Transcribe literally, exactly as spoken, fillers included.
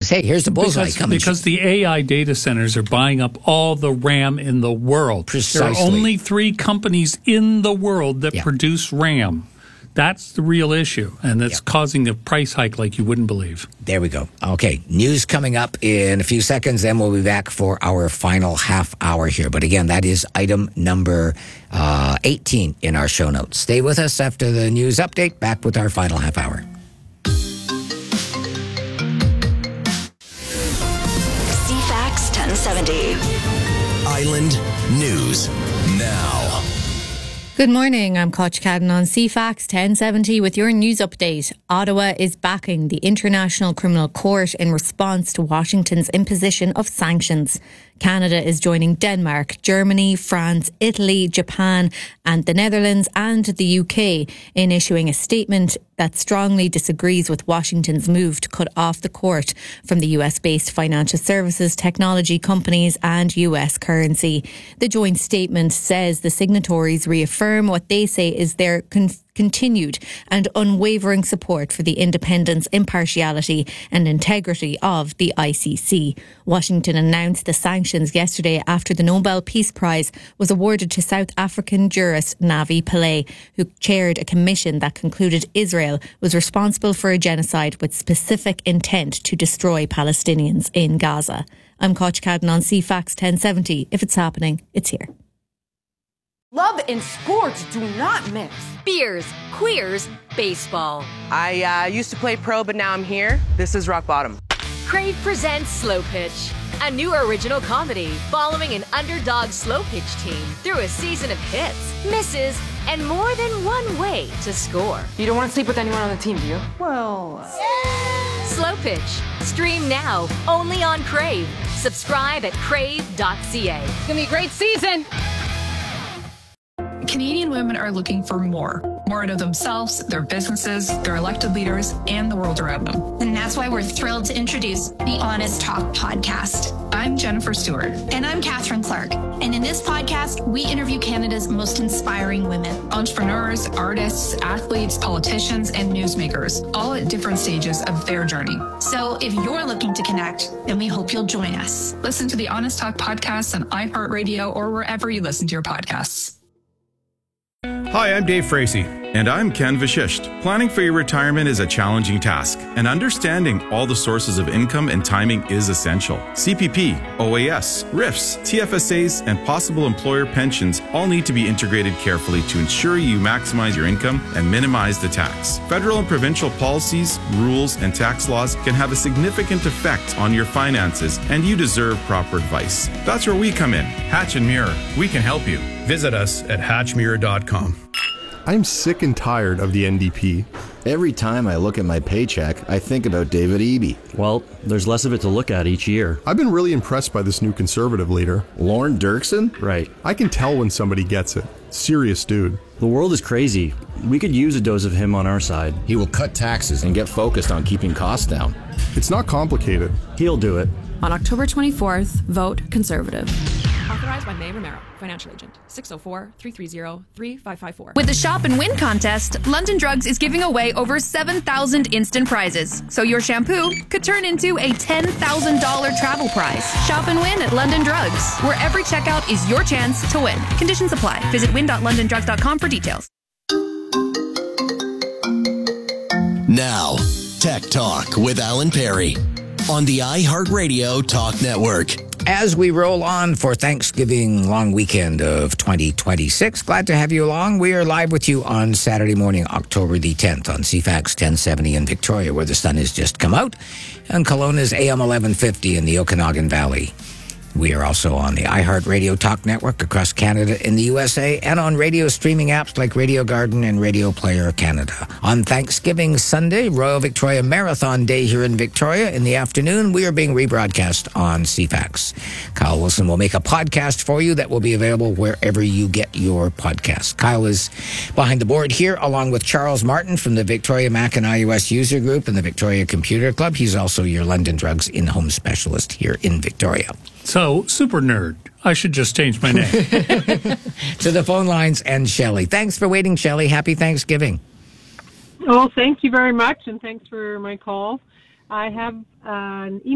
hey, here's the bullseye because, coming. Because the A I data centers are buying up all the RAM in the world. Precisely. There are only three companies in the world that yeah. produce RAM. That's the real issue, and it's yeah. causing a price hike like you wouldn't believe. There we go. Okay, news coming up in a few seconds, then we'll be back for our final half hour here. But again, that is item number uh, eighteen in our show notes. Stay with us after the news update. Back with our final half hour. C FAX ten seventy. Island News Now. Good morning, I'm Koch Cadden on C FAX ten seventy with your news update. Ottawa is backing the International Criminal Court in response to Washington's imposition of sanctions. Canada is joining Denmark, Germany, France, Italy, Japan and the Netherlands and the U K in issuing a statement that strongly disagrees with Washington's move to cut off the court from the U S-based financial services, technology companies and U S currency. The joint statement says the signatories reaffirm what they say is their con- continued and unwavering support for the independence, impartiality and integrity of the I C C. Washington announced the sanctions yesterday after the Nobel Peace Prize was awarded to South African jurist Navi Pillay, who chaired a commission that concluded Israel was responsible for a genocide with specific intent to destroy Palestinians in Gaza. I'm Koch Cadden on C FAX ten seventy. If it's happening, it's here. Love and sports do not mix. Beers, queers, baseball. I uh, used to play pro, but now I'm here. This is rock bottom. Crave presents Slow Pitch, a new original comedy following an underdog slow pitch team through a season of hits, misses, and more than one way to score. You don't want to sleep with anyone on the team, do you? Well... Yeah. Slow Pitch. Stream now, only on Crave. Subscribe at crave dot c a. It's going to be a great season. Canadian women are looking for more. More out of themselves, their businesses, their elected leaders, and the world around them. And that's why we're thrilled to introduce the Honest Talk podcast. I'm Jennifer Stewart. And I'm Catherine Clark. And in this podcast, we interview Canada's most inspiring women. Entrepreneurs, artists, athletes, politicians, and newsmakers, all at different stages of their journey. So if you're looking to connect, then we hope you'll join us. Listen to the Honest Talk podcast on iHeartRadio or wherever you listen to your podcasts. Hi, I'm Dave Frazee. And I'm Ken Vashisht. Planning for your retirement is a challenging task, and understanding all the sources of income and timing is essential. C P P, O A S, R I Fs, T F S As, and possible employer pensions all need to be integrated carefully to ensure you maximize your income and minimize the tax. Federal and provincial policies, rules, and tax laws can have a significant effect on your finances, and you deserve proper advice. That's where we come in. Hatch and Mirror. We can help you. Visit us at hatch mirror dot com. I'm sick and tired of the N D P. Every time I look at my paycheck, I think about David Eby. Well, there's less of it to look at each year. I've been really impressed by this new Conservative leader. Lorne Dirksen? Right. I can tell when somebody gets it. Serious dude. The world is crazy. We could use a dose of him on our side. He will cut taxes and get focused on keeping costs down. It's not complicated. He'll do it. On October twenty-fourth, vote Conservative. Authorized by May Romero, financial agent, six oh four, three three zero, three five five four. With the Shop and Win contest, London Drugs is giving away over seven thousand instant prizes. So your shampoo could turn into a ten thousand dollars travel prize. Shop and win at London Drugs, where every checkout is your chance to win. Conditions apply. Visit win dot london drugs dot com for details. Now, Tech Talk with Alan Perry on the iHeartRadio Talk Network. As we roll on for Thanksgiving long weekend of twenty twenty-six, glad to have you along. We are live with you on Saturday morning, October the tenth on C FAX ten seventy in Victoria, where the sun has just come out, and Kelowna's A M eleven fifty in the Okanagan Valley. We are also on the iHeartRadio Talk Network across Canada and the U S A, and on radio streaming apps like Radio Garden and Radio Player Canada. On Thanksgiving Sunday, Royal Victoria Marathon Day here in Victoria, in the afternoon, we are being rebroadcast on C FAX. Kyle Wilson will make a podcast for you that will be available wherever you get your podcast. Kyle is behind the board here, along with Charles Martin from the Victoria Mac and iOS User Group and the Victoria Computer Club. He's also your London Drugs in-home specialist here in Victoria. So, super nerd. I should just change my name. To the phone lines and Shelley. Thanks for waiting, Shelley. Happy Thanksgiving. Oh, thank you very much, and thanks for my call. I have uh, an email.